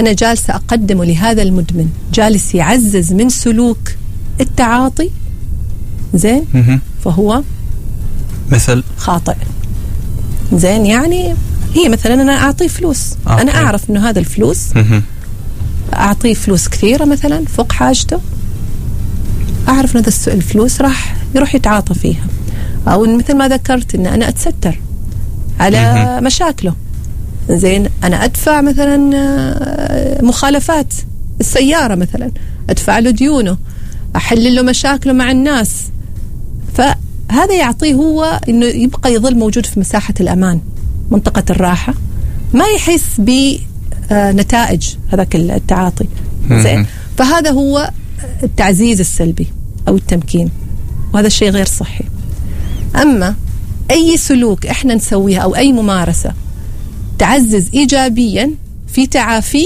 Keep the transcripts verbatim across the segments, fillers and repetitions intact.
أنا جالسة أقدمه لهذا المدمن جالس يعزز من سلوك التعاطي، زين، فهو مثل خاطئ. زين، يعني هي مثلا أنا أعطيه فلوس، أوكي. أنا أعرف إنه هذا الفلوس أعطيه فلوس كثيرة مثلا فوق حاجته، أعرف إن هذا الفلوس راح يروح يتعاطى فيها، أو مثل ما ذكرت إن أنا أتستر على مشاكله. زين، أنا أدفع مثلا مخالفات السيارة مثلا، أدفع له ديونه، أحل له مشاكله مع الناس، فهذا يعطيه هو إنه يبقى يظل موجود في مساحة الأمان، منطقة الراحة، ما يحس بنتائج هذاك التعاطي. زين، فهذا هو التعزيز السلبي أو التمكين، وهذا الشيء غير صحي. أما أي سلوك إحنا نسويها أو أي ممارسة تعزز إيجابيا في تعافيه،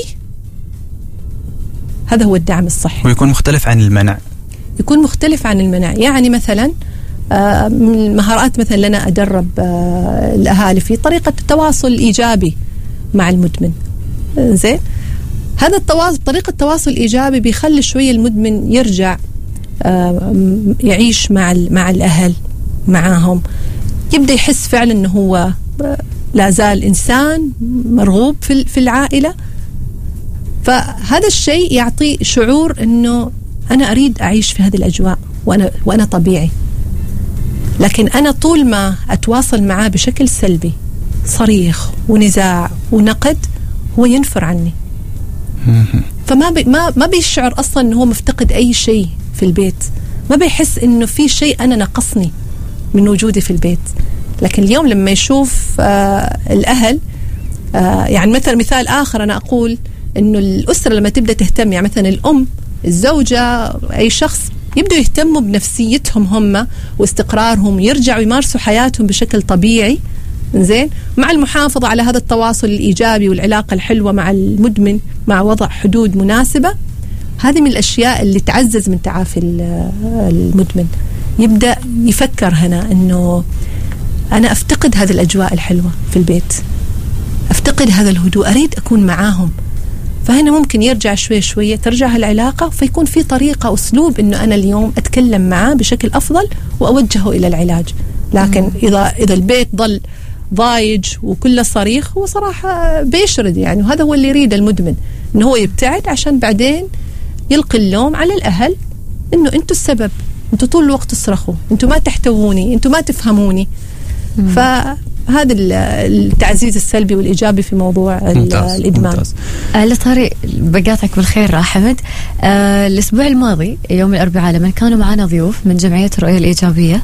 هذا هو الدعم الصحي. ويكون مختلف عن المنع. يكون مختلف عن المنع. يعني مثلا آه من المهارات مثلا لنا أدرب آه الأهالي في طريقة التواصل الإيجابي مع المدمن. زين، هذا التواصل، طريقة التواصل الإيجابي بيخلي شوية المدمن يرجع آه يعيش مع مع الأهل معاهم، يبدأ يحس فعلا أنه هو لا زال إنسان مرغوب في في العائلة. فهذا الشيء يعطي شعور أنه أنا أريد أعيش في هذه الأجواء وأنا وأنا طبيعي. لكن أنا طول ما أتواصل معاه بشكل سلبي، صريخ ونزاع ونقد، هو ينفر عني. فما بي ما ما بيشعر أصلا أنه هو مفتقد أي شيء في البيت، ما بيحس أنه في شيء أنا نقصني من وجودي في البيت. لكن اليوم لما يشوف آه الأهل، آه يعني مثلا مثال آخر أنا أقول إنه الأسرة لما تبدأ تهتم، يعني مثلا الأم، الزوجة، أي شخص، يبدأوا يهتموا بنفسيتهم هم واستقرارهم، يرجعوا يمارسوا حياتهم بشكل طبيعي. زين، مع المحافظة على هذا التواصل الإيجابي والعلاقة الحلوة مع المدمن، مع وضع حدود مناسبة. هذه من الأشياء اللي تعزز من تعافي المدمن. يبدأ يفكر هنا إنه أنا أفتقد هذه الأجواء الحلوة في البيت، أفتقد هذا الهدوء، أريد أكون معاهم. فهنا ممكن يرجع شوية شوية، ترجع هالعلاقة، فيكون في طريقة أسلوب إنه أنا اليوم أتكلم معاه بشكل أفضل وأوجهه إلى العلاج. لكن مم. إذا إذا البيت ظل ضايج وكله صريخ، هو صراحة بيشرد يعني، وهذا هو اللي يريد المدمن، إنه هو يبتعد عشان بعدين يلقي اللوم على الأهل، إنه أنتوا السبب، أنتوا طول الوقت تصرخوا، أنتوا ما تحتووني، أنتوا ما تفهموني. مم. فهذا التعزيز السلبي والإيجابي في موضوع ممتاز. الإدمان. ممتاز. على طاري بقاطعك بالخير أحمد، آه الأسبوع الماضي يوم الأربعاء لما كانوا معنا ضيوف من جمعية الرؤية الإيجابية،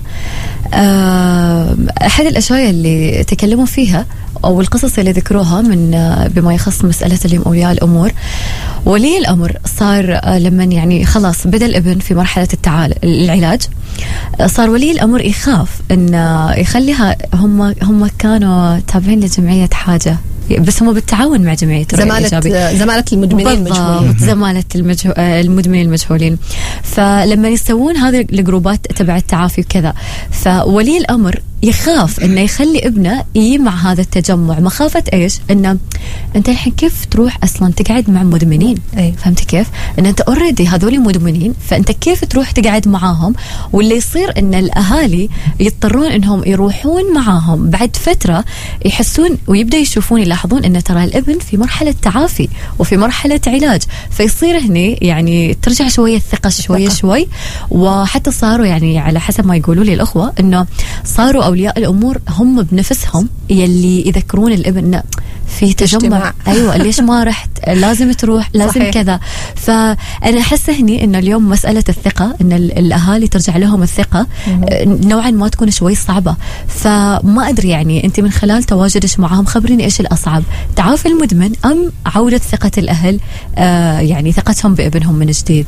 آه أحد الأشياء اللي تكلموا فيها أو القصص اللي ذكروها من بما يخص مسألة اليوم أولياء الأمور، ولي الأمر صار لما يعني خلاص بدأ الابن في مرحلة التعال العلاج، صار ولي الأمر يخاف إن يخليها، هم هم كانوا تابعين لجمعية حاجة، بس هم بالتعاون مع جمعية زمالة زمالة المدمنين المجهولين، زمالة المجهو... المدمنين المجهولين. فلما يسوون هذه الجروبات تبع التعافي وكذا، فولي الأمر يخاف إنه يخلي ابنه يجي مع هذا التجمع، مخافة إيش؟ إنه أنت الحين كيف تروح أصلاً تقعد مع مدمنين؟ أي. فهمت كيف؟ إن أنت أوريدي هذول مدمنين، فأنت كيف تروح تقعد معاهم؟ واللي يصير إن الأهالي يضطرون إنهم يروحون معاهم بعد فترة، يحسون ويبدأ يشوفون يلاحظون إن ترى الابن في مرحلة تعافي وفي مرحلة علاج، فيصير هني يعني ترجع شوية الثقة شوية شوي. وحتى صاروا يعني على حسب ما يقولوا لي الأخوة إنه صاروا أولياء الأمور هم بنفسهم يلي يذكرون الابن في تجمع، أيوة ليش ما رحت، لازم تروح، لازم صحيح. كذا. فأنا أحس هني إنه اليوم مسألة الثقة، إن الأهالي ترجع لهم الثقة نوعا ما تكون شوي صعبة. فما أدري يعني أنت من خلال تواجدك معهم خبريني إيش الأصعب، تعافي المدمن أم عودة ثقة الأهل، آه يعني ثقتهم بابنهم من جديد؟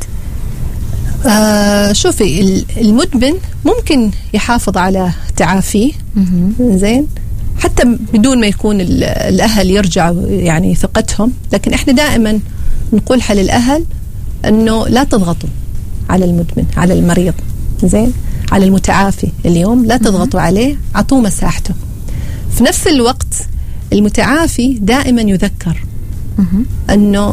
آه شوفي، المدمن ممكن يحافظ على تعافيه زين حتى بدون ما يكون الأهل يرجعوا يعني ثقتهم. لكن إحنا دائما نقول حل الأهل أنه لا تضغطوا على المدمن، على المريض زين، على المتعافي اليوم لا تضغطوا عليه، عطوه مساحته. في نفس الوقت المتعافي دائما يذكر أنه